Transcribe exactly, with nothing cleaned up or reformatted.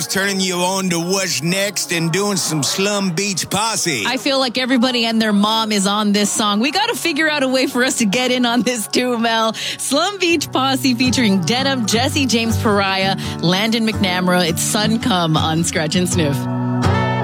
turning you on to what's next and doing some Slum Beach Posse. I feel like everybody and their mom is on this song. We got to figure out a way for us to get in on this too, Mel. Slum Beach Posse featuring Denim, Jesse James Pariah, Landon McNamara. It's Sun Come on Scratch and Sniff.